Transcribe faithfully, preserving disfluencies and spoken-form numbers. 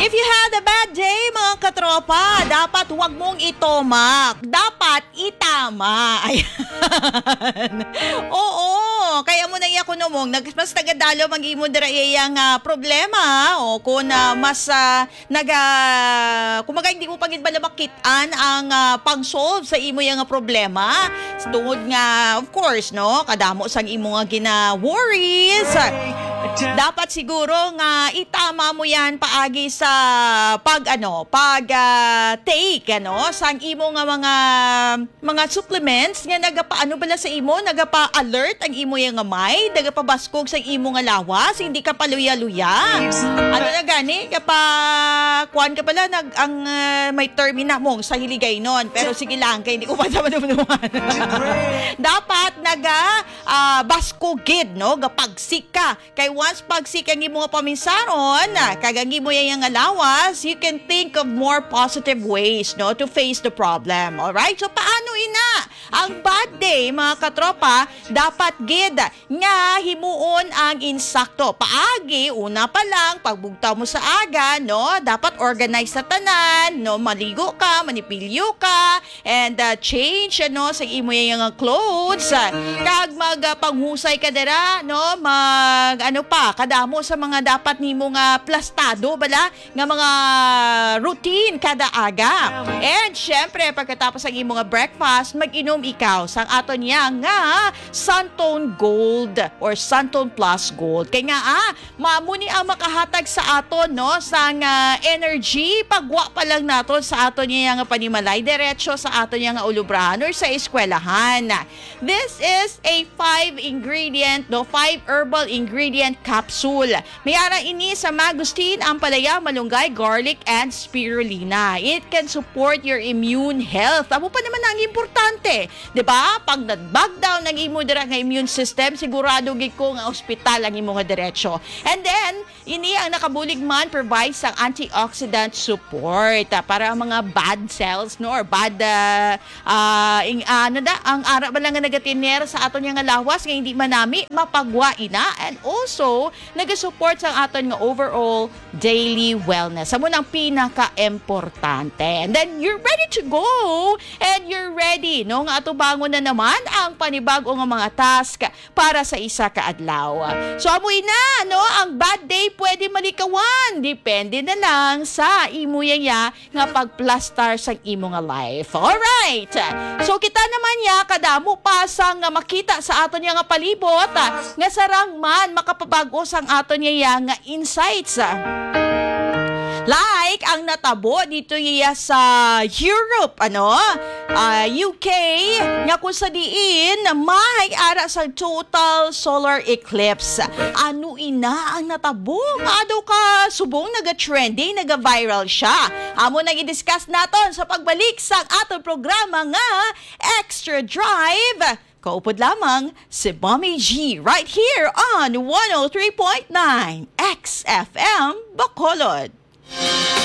If you had a bad day, mga katropa, dapat huwag mong itomak. Dapat itama. Ayan. Oo. Kaya mo na iya ko numong. Mas tagadalo mag-imo dira iyang uh, problema. O kung uh, mas uh, naga... Kumaga hindi mo pagid balabakitan ang uh, pang-solve sa imo yung uh, problema. Tungod nga, of course, no? Kadamo sang imo nga gina-worries. Dapat siguro nga itama mo yan paagi sa pag ano, pag uh, take ano, sang imo nga mga mga supplements nga nagapaano bala sa imo, nagapa-alert ang imo yang gamay, nagapabaskog sa imo nga lawas, hindi ka paluya-luya. Ano na gani, kapa kuan ka pala nag ang uh, may termina mo sa hiligay nun, pero sige lang kay hindi ko pa naman. Dapat naga uh, baskogid no, gapagsik ka. Kay once pagsik ang imo nga paminsaron, kagangi mo yang alawas, you can think of more positive ways no to face the problem. Alright? So paano ina? Ang bad day, mga katropa, dapat gid nga himuon ang insakto. Paagi, una pa lang, pagbugtaw mo sa aga, no? Dapat organize sa tanan, no? Maligo ka, manipilyo ka, and uh, change, ano, sa imo yung clothes. Kag magpanghusay ka dira, no? Mag, ano pa, kadamo sa mga dapat nimo nga plastado, bala? Nga mga routine kada aga. And, syempre, pagkatapos ang imo nga breakfast, mag-inom ikaw sang aton niya nga Suntone Gold or Suntone Plus Gold. Kaya nga, ah, mamuni ang makahatag sa aton, no? Sang uh, energy, pagwa pa lang naton sa aton niya nga panimalay, diretso sa aton niya nga ulubrahan or sa eskwelahan. This is a five ingredient, no? Five herbal ingredient capsule. May ara ini sa magustin, ampalaya, malunggay, garlic, and spirulina. It can support your immune health. Amo pa naman ang importante. Diba? Pag nag-bug down ng imo dira nga immune system, sigurado gid ko nga ospital ang imo nga diretso. And then, ini ang nakabulig man provides ang antioxidant support uh, para ang mga bad cells no or bad uh, uh, ing, uh, ano da, ang ara ba lang nga nagatiner sa aton nga lawas nga hindi manami mapagwa ina, and also nagasupport sa aton nga overall daily wellness. Amo nang pinaka-importante. And then you're ready to go and you're ready no nga ato bangon na naman ang panibago nga mga task para sa isa ka adlaw. So amoy na no ang bad day pwede malikawan, depende na lang sa imo yaya nga pagplastar sa imo nga life. Alright, so kita naman ya kadamo pa sang nga makita sa aton nga palibot nga sarang man makapabago sang aton yaya nga insights. Like ang natabo dito iya sa Europe, ano? Uh, U K, nga kung sa diin, may ara sa total solar eclipse. Ano ina ang natabo? Ado ka subong naga-trending, naga-viral siya. Amo nang i-discuss naton sa pagbalik sa atong programa nga Extra Drive. Kaupod lamang si Mommy G right here on one oh three point nine X F M Bacolod.